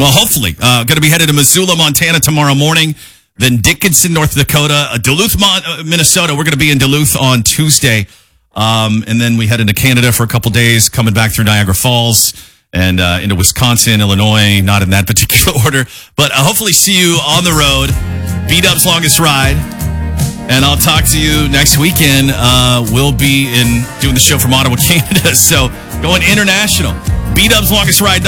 Well, hopefully. Going to be headed to Missoula, Montana tomorrow morning. Then Dickinson, North Dakota. Duluth, Minnesota. We're going to be in Duluth on Tuesday. And then we head into Canada for a couple days, coming back through Niagara Falls and into Wisconsin, Illinois. Not in that particular order. But hopefully see you on the road. B-Dub's Longest Ride. And I'll talk to you next weekend. We'll be doing the show from Ottawa, Canada. So going international. B-Dub's Longest Ride.